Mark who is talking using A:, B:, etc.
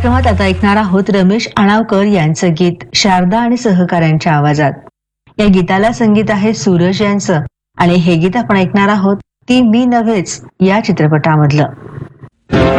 A: कार्यक्रमात आता ऐकणार आहोत रमेश अणावकर यांचं गीत शारदा आणि सहकाऱ्यांच्या आवाजात. या गीताला संगीत आहे सूरज यांचं आणि हे गीत आपण ऐकणार आहोत ती मी नव्हेच या चित्रपटामधलं.